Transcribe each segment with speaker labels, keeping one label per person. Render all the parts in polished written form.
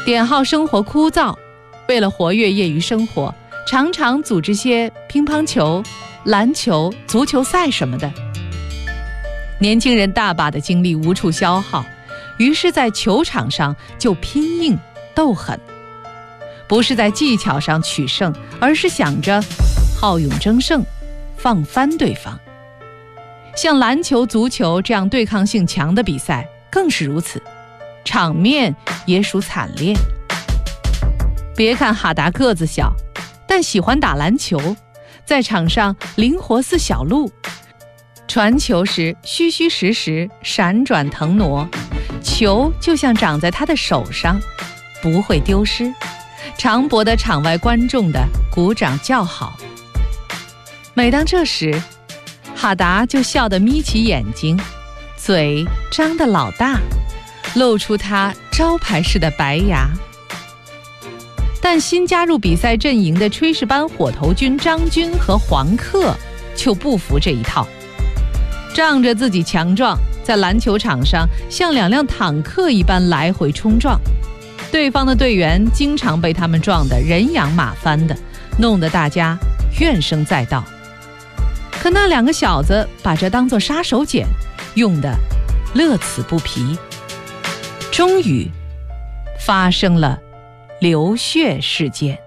Speaker 1: 典浩生活枯燥，为了活跃业余生活，常常组织些乒乓球、篮球、足球赛什么的。年轻人大把的精力无处消耗，于是在球场上就拼硬斗狠，不是在技巧上取胜，而是想着好勇争胜，放翻对方。像篮球、足球这样对抗性强的比赛更是如此，场面也属惨烈。别看哈达个子小，但喜欢打篮球，在场上灵活似小鹿，传球时虚虚实实，闪转腾挪，球就像长在他的手上，不会丢失，常博得场外观众的鼓掌叫好。每当这时，哈达就笑得眯起眼睛，嘴张得老大，露出他招牌式的白牙。但新加入比赛阵营的炊事班火头军张军和黄克就不服这一套，仗着自己强壮，在篮球场上像两辆坦克一般来回冲撞，对方的队员经常被他们撞得人仰马翻的，弄得大家怨声载道。可那两个小子把这当作杀手锏，用得乐此不疲。终于发生了流血事件。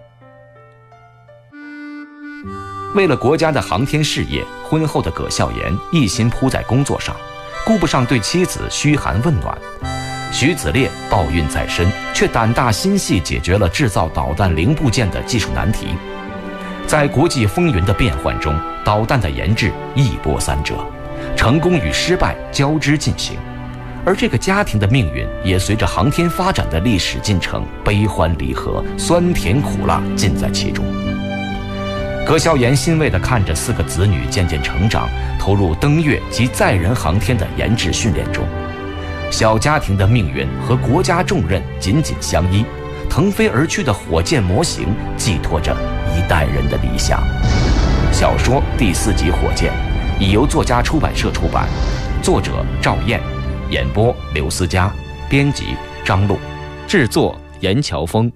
Speaker 2: 为了国家的航天事业，婚后的葛孝严一心扑在工作上，顾不上对妻子嘘寒问暖。徐子烈抱孕在身，却胆大心细解决了制造导弹零部件的技术难题。在国际风云的变幻中，导弹的研制一波三折，成功与失败交织进行，而这个家庭的命运也随着航天发展的历史进程悲欢离合，酸甜苦辣尽在其中。葛孝严欣慰地看着4个子女渐渐成长，投入登月及载人航天的研制训练中。小家庭的命运和国家重任紧紧相依，腾飞而去的火箭模型寄托着一代人的理想。小说第4集《火箭》已由作家出版社出版，作者赵燕，演播刘思佳，编辑张璐，制作严乔峰。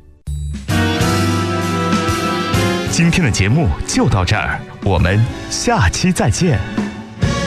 Speaker 3: 今天的节目就到这儿，我们下期再见。